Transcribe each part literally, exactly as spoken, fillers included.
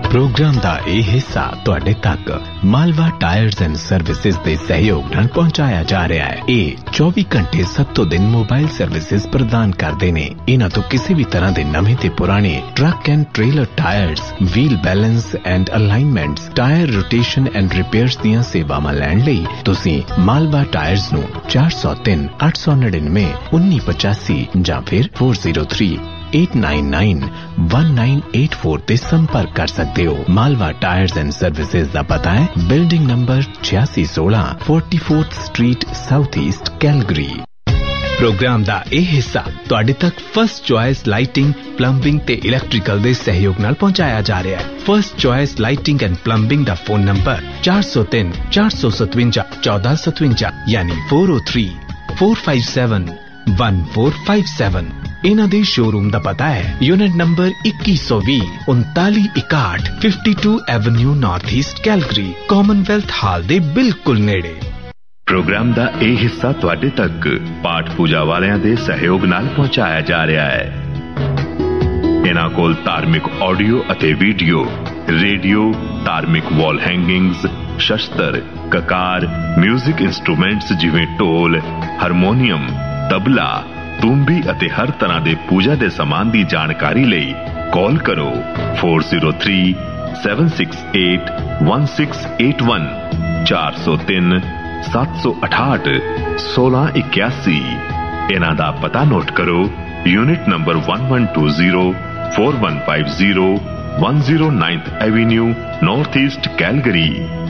Programme दा ਇਹ ਹਿੱਸਾ ਤੁਹਾਡੇ ਤੱਕ ਮਾਲਵਾ ਟਾਇਰਸ ਐਂਡ ਸਰਵਿਸਿਜ਼ ਦੇ ਸਹਿਯੋਗ ਨਾਲ ਪਹੁੰਚਾਇਆ ਜਾ ਰਿਹਾ ਹੈ। ਇਹ ਚੌਵੀ ਘੰਟੇ ਸੱਤੋਂ ਦਿਨ ਮੋਬਾਈਲ ਸਰਵਿਸਿਜ਼ ਪ੍ਰਦਾਨ ਕਰਦੇ ਨੇ। ਇਹਨਾਂ ਤੋਂ ਕਿਸੇ ਵੀ ਤਰ੍ਹਾਂ ਦੇ ਨਵੇਂ ਤੇ ਪੁਰਾਣੇ truck and trailer tyres, wheel balance and ਅਲਾਈਨਮੈਂਟਸ, tyre rotation and repairs ਦੀਆਂ ਸੇਵਾਵਾਂ ਲੈਣ ਲਈ ਤੁਸੀਂ ਮਾਲਵਾ ਟਾਇਰਸ ਨੂੰ ਚਾਰ ਸੌ ਤਿੰਨ ਅੱਠ ਸੌ ਨੜਿਨਵੇਂ ਉੱਨੀ ਪਚਾਸੀ ਜਾਂ ਫਿਰ ਚਾਰ ਸੌ ਤਿੰਨ eight nine nine one nine eight four ਤੇ ਸੰਪਰਕ ਕਰ ਸਕਦੇ ਹੋ। ਮਾਲਵਾ ਟਾਇਰਸ ਐਂਡ ਸਰਵਿਸਿਜ਼ ਦਾ ਪਤਾ ਹੈ ਬਿਲਡਿੰਗ ਨੰਬਰ ਛਿਆਸੀ ਸੋਲਾਂ forty-fourth street south East Calgary. Programme ਦਾ ਇਹ ਹਿੱਸਾ ਤੁਹਾਡੇ ਤੱਕ ਫਸਟ ਚੁਆਇਸ ਲਾਈਟਿੰਗ, ਪਲੰਬਿੰਗ ਤੇ ਇਲੈਕਟ੍ਰੀਕਲ ਦੇ ਸਹਿਯੋਗ ਨਾਲ ਪਹੁੰਚਾਇਆ ਜਾ ਰਿਹਾ ਹੈ। First choice lighting and plumbing the phone number ਚਾਰ ਸੌ ਤਿੰਨ ਚਾਰ ਸੌ ਸਤਵੰਜਾ ਚੌਦਾਂ ਸਤਵੰਜਾ ਯਾਨੀ ਚਾਰ ਸੌ ਤਿੰਨ ਚਾਰ ਪੰਜ ਸੱਤ one four five seven। ਇਹਨਾਂ ਦੇ ਸ਼ੋਰੂਮ ਦਾ ਪਤਾ ਹੈ ਯੂਨਿਟ ਨੰਬਰ ਇੱਕੀ ਸੌ ਵੀਹ ਉਨਤਾਲੀ ਇਕਾਹਠ ਬਾਵਨ avenue north East Calgary, Commonwealth ਹਾਲ ਦੇ ਬਿਲਕੁਲ ਨੇੜੇ। ਪ੍ਰੋਗਰਾਮ ਦਾ ਇਹ ਹਿੱਸਾ ਤੁਹਾਡੇ ਤੱਕ ਪਾਠ ਪੂਜਾ ਵਾਲਿਆਂ ਦੇ ਸਹਿਯੋਗ ਨਾਲ ਪਹੁੰਚਾਇਆ ਜਾ ਰਿਹਾ ਹੈ। ਇਹਨਾਂ ਕੋਲ ਧਾਰਮਿਕ ਆਡੀਓ ਅਤੇ ਵੀਡੀਓ, ਰੇਡੀਓ, ਧਾਰਮਿਕ ਵਾਲ ਹੈਂਗਿੰਗਸ, ਸ਼ਸਤਰ, ਕਕਾਰ, ਮਿਊਜ਼ਿਕ ਇੰਸਟਰੂਮੈਂਟਸ ਜਿਵੇਂ ਢੋਲ, ਹਾਰਮੋਨੀਅਮ, ਤਬਲਾ, ਤੂੰਬੀ ਅਤੇ ਹਰ ਤਰ੍ਹਾਂ ਦੇ ਪੂਜਾ ਦੇ ਸਮਾਨ ਦੀ ਜਾਣਕਾਰੀ ਲਈ ਕਾਲ ਕਰੋ four zero three seven six eight one six eight one ਚਾਰ ਸੌ ਤਿੰਨ ਸੱਤ ਸੌ ਅਠਾਹਠ ਸੋਲਾਂ ਇਕਿਆਸੀ। ਇਹਨਾਂ ਦਾ ਪਤਾ ਨੋਟ ਕਰੋ unit number one one two zero four one five zero one zero ninth avenue north East Calgary.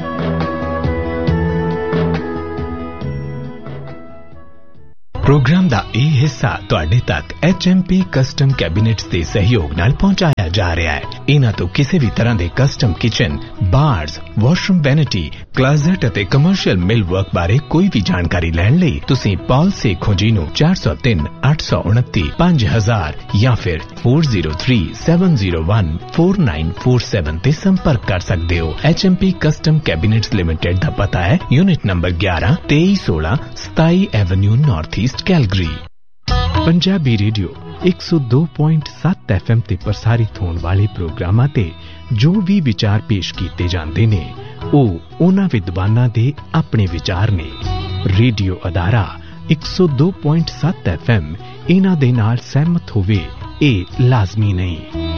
Programme ਦਾ ਇਹ ਹਿੱਸਾ ਤੁਹਾਡੇ ਤੱਕ ਐਚ ਐਮ ਪੀ ਕਸਟਮ ਕੈਬਿਨੇਟਸ ਦੇ ਸਹਿਯੋਗ ਨਾਲ ਪਹੁੰਚਾਇਆ ਜਾ ਰਿਹਾ ਹੈ। ਇਹਨਾਂ ਤੋਂ ਕਿਸੇ ਵੀ ਤਰ੍ਹਾਂ ਦੇ ਕਸਟਮ ਕਿਚਨ, ਬਾਰਸ, ਵਾਸ਼ਰੂਮ ਵੈਨਿਟੀ, ਕਲਾਜ਼ਟ ਅਤੇ ਕਮਰਸ਼ੀਅਲ ਮਿਲ ਵਰਕ ਬਾਰੇ ਕੋਈ ਵੀ ਜਾਣਕਾਰੀ ਲੈਣ ਲਈ ਤੁਸੀਂ ਪਾਲ ਸੇਖੋਂ ਜੀ ਨੂੰ ਚਾਰ ਸੌ ਤਿੰਨ ਅੱਠ ਸੌ ਉਨੱਤੀ ਪੰਜ ਹਜ਼ਾਰ ਜਾਂ ਫਿਰ four zero three seven zero one four nine four seven ਤੇ ਸੰਪਰਕ ਕਰ ਸਕਦੇ ਹੋ। H M P custom ਕੈਬਿਨੇਟਸ limited ਦਾ ਪਤਾ ਹੈ ਯੂਨਿਟ ਨੰਬਰ ਗਿਆਰਾਂ ਤੇਈ ਸੋਲਾਂ ਸਤਾਈ avenue north East Calgary. Punjabi radio ਇੱਕ ਸੌ ਦੋ ਪੁਆਇੰਟ ਸੱਤ ਐਫ ਐਮ ਤੇ ਪ੍ਰਸਾਰਿਤ ਹੋਣ ਵਾਲੇ ਪ੍ਰੋਗਰਾਮਾਂ ਤੇ ਜੋ ਵੀ ਵਿਚਾਰ ਪੇਸ਼ ਕੀਤੇ ਜਾਂਦੇ ਨੇ ਉਹ ਉਹਨਾਂ ਵਿਦਵਾਨਾਂ ਦੇ ਆਪਣੇ ਵਿਚਾਰ ਨੇ। ਰੇਡੀਓ ਅਦਾਰਾ ਇੱਕ ਸੌ ਦੋ ਪੁਆਇੰਟ ਸੱਤ ਐਫ ਐਮ ਇਹਨਾਂ ਦੇ ਨਾਲ ਸਹਿਮਤ ਹੋਵੇ ਇਹ ਲਾਜ਼ਮੀ ਨਹੀਂ।